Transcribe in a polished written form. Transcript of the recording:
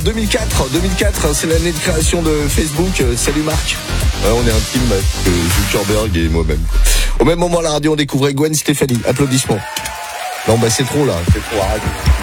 2004, c'est l'année de création de Facebook. Salut Marc. Ouais, on est un team avec Zuckerberg et moi-même. Au même moment à la radio, on découvrait Gwen Stefani. Applaudissements. Non, c'est trop là, c'est trop, arrête.